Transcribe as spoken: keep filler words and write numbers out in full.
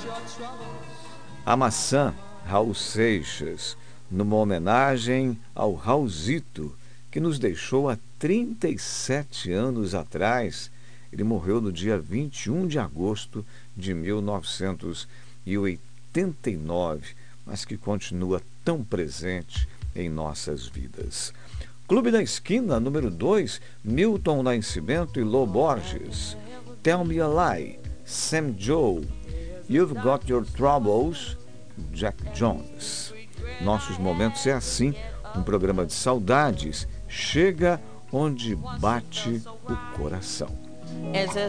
A Maçã, Raul Seixas, numa homenagem ao Raulzito, que nos deixou há trinta e sete anos atrás. Ele morreu no dia vinte e um de agosto de mil novecentos e oitenta e nove, mas que continua tão presente em nossas vidas. Clube da Esquina, número dois, Milton Nascimento e Lô Borges. Tell Me a Lie, Sam Joe. You've Got Your Troubles, Jack Jones. Nossos Momentos é assim, um programa de saudades, chega onde bate o coração.